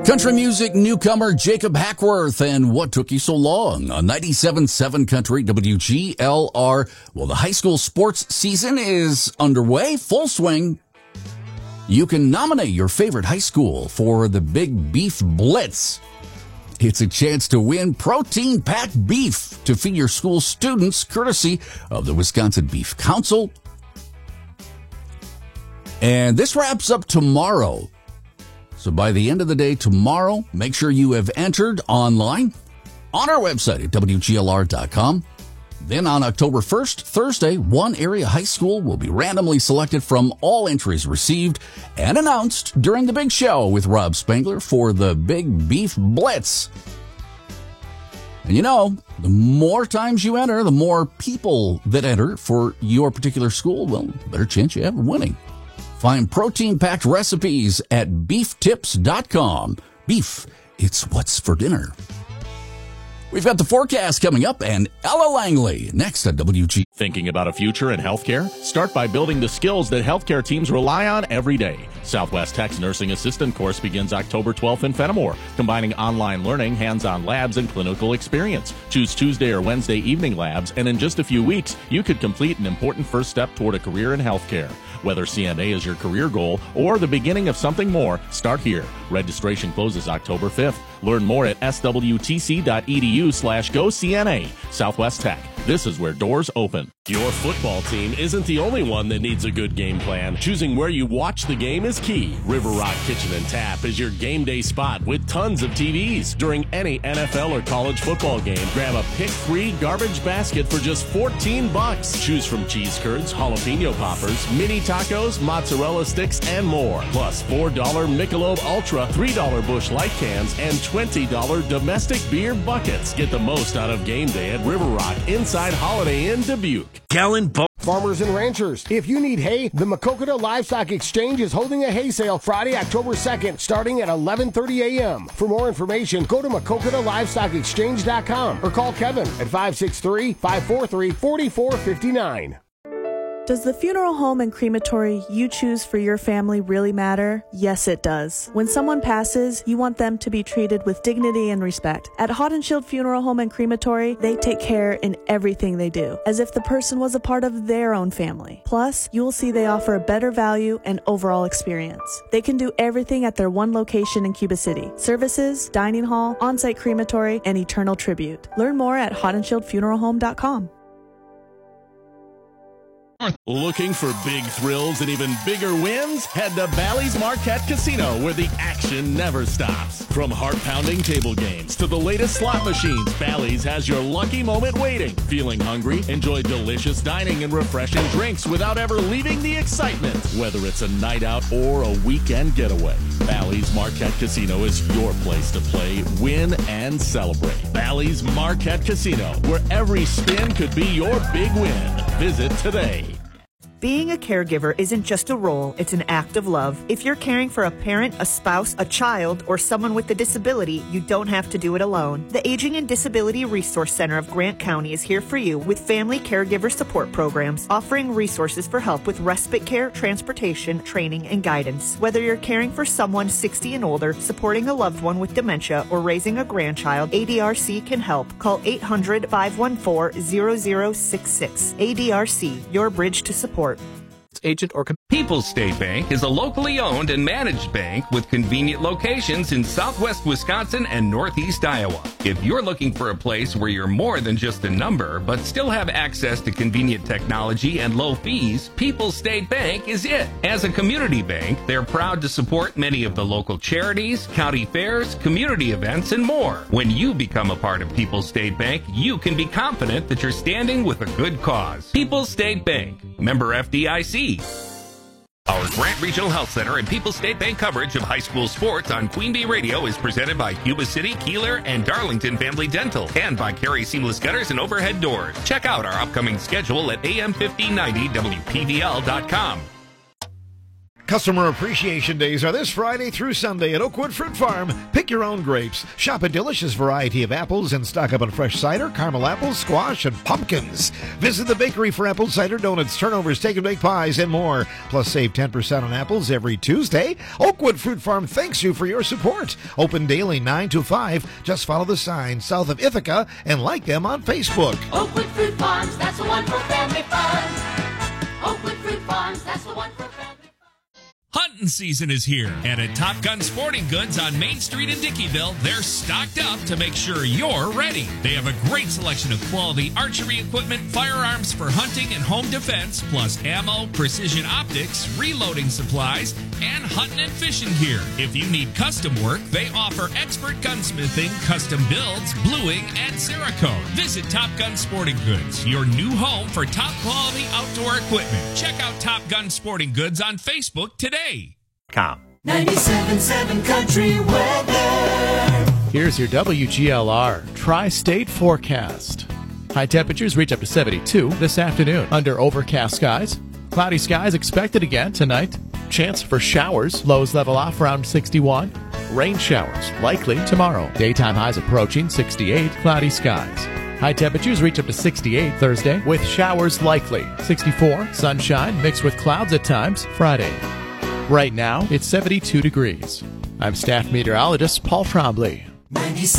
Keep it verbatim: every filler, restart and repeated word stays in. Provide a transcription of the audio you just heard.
Country music newcomer Jacob Hackworth and What Took You So Long on ninety-seven point seven Country W G L R. Well, the high school sports season is underway, full swing. You can nominate your favorite high school for the Big Beef Blitz. It's a chance to win protein-packed beef to feed your school students, courtesy of the Wisconsin Beef Council. And this wraps up tomorrow. So by the end of the day tomorrow, make sure you have entered online on our website at W G L R dot com. Then on October first, Thursday, one area high school will be randomly selected from all entries received and announced during the big show with Rob Spangler for the Big Beef Blitz. And you know, the more times you enter, the more people that enter for your particular school, well, the better chance you have of winning. Find protein-packed recipes at beef tips dot com. Beef, it's what's for dinner. We've got the forecast coming up and Ella Langley next at W G. Thinking about a future in healthcare? Start by building the skills that healthcare teams rely on every day. Southwest Tech's Nursing Assistant course begins October twelfth in Fenimore, combining online learning, hands-on labs, and clinical experience. Choose Tuesday or Wednesday evening labs, and in just a few weeks, you could complete an important first step toward a career in healthcare. Whether C N A is your career goal or the beginning of something more, start here. Registration closes October fifth. Learn more at s w t c dot e d u slash go C N A. Southwest Tech. This is where doors open. Your football team isn't the only one that needs a good game plan. Choosing where you watch the game is key. River Rock Kitchen and Tap is your game day spot with tons of T Vs. During any N F L or college football game, grab a pick-free garbage basket for just fourteen bucks. Choose from cheese curds, jalapeno poppers, mini tacos, mozzarella sticks, and more. Plus four dollar Michelob Ultra, three dollar Busch Light cans, and twenty dollar domestic beer buckets. Get the most out of game day at River Rock inside Holiday Inn Dubuque. Gallon Bo- Farmers and ranchers, if you need hay, the Maquoketa Livestock Exchange is holding a hay sale Friday, October second, starting at eleven thirty a.m. For more information, go to maquoketa livestock exchange dot com or call Kevin at five six three, five four three, four four five nine. Does the funeral home and crematory you choose for your family really matter? Yes, it does. When someone passes, you want them to be treated with dignity and respect. At Hot and Shield Funeral Home and Crematory, they take care in everything they do, as if the person was a part of their own family. Plus, you will see they offer a better value and overall experience. They can do everything at their one location in Cuba City. Services, dining hall, on-site crematory, and eternal tribute. Learn more at hot and shield funeral home dot com. Looking for big thrills and even bigger wins? Head to Bally's Marquette Casino, where the action never stops. From heart-pounding table games to the latest slot machines, Bally's has your lucky moment waiting. Feeling hungry? Enjoy delicious dining and refreshing drinks without ever leaving the excitement. Whether it's a night out or a weekend getaway, Bally's Marquette Casino is your place to play, win, and celebrate. Bally's Marquette Casino, where every spin could be your big win. Visit today. Being a caregiver isn't just a role, it's an act of love. If you're caring for a parent, a spouse, a child, or someone with a disability, you don't have to do it alone. The Aging and Disability Resource Center of Grant County is here for you with family caregiver support programs, offering resources for help with respite care, transportation, training, and guidance. Whether you're caring for someone sixty and older, supporting a loved one with dementia, or raising a grandchild, A D R C can help. Call eight hundred, five one four, zero zero six six. A D R C, your bridge to support. Agent or People's State Bank is a locally owned and managed bank with convenient locations in southwest Wisconsin and northeast Iowa. If you're looking for a place where you're more than just a number, but still have access to convenient technology and low fees, People's State Bank is it. As a community bank, they're proud to support many of the local charities, county fairs, community events, and more. When you become a part of People's State Bank, you can be confident that you're standing with a good cause. People's State Bank, member F D I C. Our Grant Regional Health Center and People's State Bank coverage of high school sports on Queen Bee Radio is presented by Cuba City, Keeler, and Darlington Family Dental, and by Carey Seamless Gutters and Overhead Doors. Check out our upcoming schedule at A M fifteen ninety W P V L dot com. Customer Appreciation Days are this Friday through Sunday at Oakwood Fruit Farm. Pick your own grapes. Shop a delicious variety of apples and stock up on fresh cider, caramel apples, squash, and pumpkins. Visit the bakery for apple cider donuts, turnovers, take and bake pies, and more. Plus, save ten percent on apples every Tuesday. Oakwood Fruit Farm thanks you for your support. Open daily nine to five. Just follow the sign south of Ithaca and like them on Facebook. Oakwood Fruit Farms, that's the one for family fun. Oakwood Fruit Farms, that's the one for family fun. Hunting season is here, and at Top Gun Sporting Goods on Main Street in Dickeyville, they're stocked up to make sure you're ready. They have a great selection of quality archery equipment, firearms for hunting and home defense, plus ammo, precision optics, reloading supplies, and hunting and fishing gear. If you need custom work, they offer expert gunsmithing, custom builds, bluing, and Cerakote. Visit Top Gun Sporting Goods, your new home for top quality outdoor equipment. Check out Top Gun Sporting Goods on Facebook today. Com. ninety-seven point seven Country Weather. Here's your W G L R Tri-State forecast. High temperatures reach up to seventy-two this afternoon under overcast skies. Cloudy skies expected again tonight. Chance for showers. Lows level off around sixty-one. Rain showers likely tomorrow. Daytime highs approaching sixty-eight. Cloudy skies. High temperatures reach up to sixty-eight Thursday with showers likely. sixty-four. Sunshine mixed with clouds at times Friday. Right now, it's seventy-two degrees. I'm staff meteorologist Paul Trombley.